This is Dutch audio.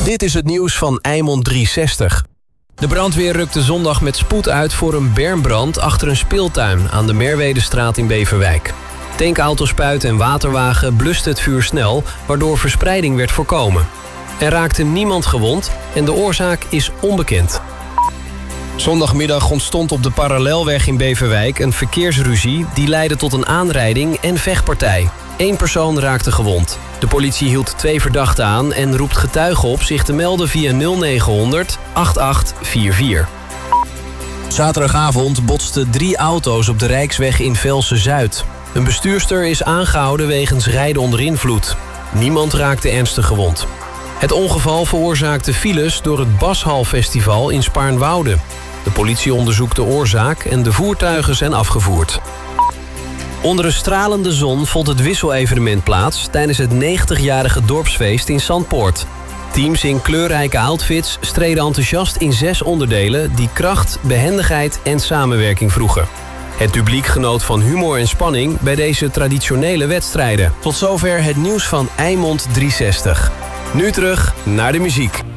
Dit is het nieuws van Eimond 360. De brandweer rukte zondag met spoed uit voor een bermbrand achter een speeltuin aan de Merwedestraat in Beverwijk. Tankauto-spuit en waterwagen blusten het vuur snel, waardoor verspreiding werd voorkomen. Er raakte niemand gewond en de oorzaak is onbekend. Zondagmiddag ontstond op de Parallelweg in Beverwijk een verkeersruzie die leidde tot een aanrijding en vechtpartij. 1 persoon raakte gewond. De politie hield 2 verdachten aan en roept getuigen op zich te melden via 0900 8844. Zaterdagavond botsten 3 auto's op de Rijksweg in Velsen-Zuid. Een bestuurster is aangehouden wegens rijden onder invloed. Niemand raakte ernstig gewond. Het ongeval veroorzaakte files door het Bashalfestival in Spaarnwoude. De politie onderzoekt de oorzaak en de voertuigen zijn afgevoerd. Onder een stralende zon vond het wisselevenement plaats tijdens het 90-jarige dorpsfeest in Zandpoort. Teams in kleurrijke outfits streden enthousiast in 6 onderdelen die kracht, behendigheid en samenwerking vroegen. Het publiek genoot van humor en spanning bij deze traditionele wedstrijden. Tot zover het nieuws van Eimond 360. Nu terug naar de muziek.